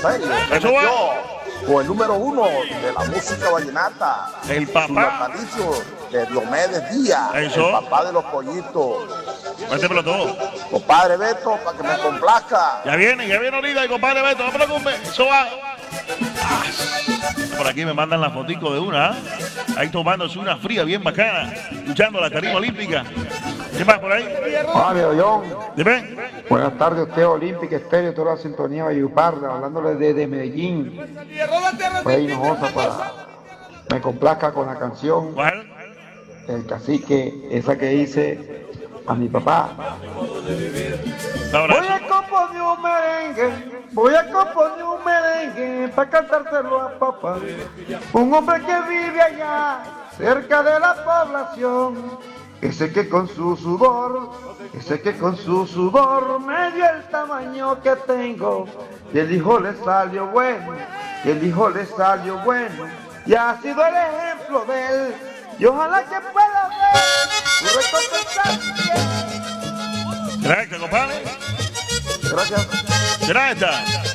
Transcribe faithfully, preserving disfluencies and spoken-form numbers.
serio. Se Eso va. metió con el número uno de la música vallenata. El Su papá. natalicio de Diomedes Díaz. Eso. El papá de los pollitos. Este pelotón. Compadre Beto, para que me complazca. Ya viene, ya viene ahorita el compadre Beto, no te preocupes, eso va. Ah, por aquí me mandan la fotico de una, ¿eh? Ahí tomándose una fría bien bacana, luchando la tarima olímpica. ¿Qué más por ahí? Vale, Ollón. Dime. Buenas tardes, usted, Olímpica Estéreo, toda la sintonía Valluparra, hablándole desde Medellín. Rey Hinojosa, para me complazca con la canción ¿Cuál? El Cacique, esa que hice a mi papá. Voy a componer un merengue, voy a componer un merengue para cantárselo a papá. Un hombre que vive allá, cerca de la población, ese que con su sudor, ese que con su sudor me dio el tamaño que tengo. Y el hijo le salió bueno, y el hijo le salió bueno, y ha sido el ejemplo de él. Y ojalá que pueda ver su recompensa. ¿Será esta, compadre? Gracias. ¿Será esta?